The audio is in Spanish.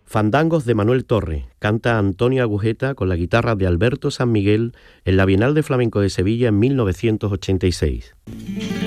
Fandangos de Manuel Torre, canta Antonio Agujeta con la guitarra de Alberto San Miguel en la Bienal de Flamenco de Sevilla en 1986.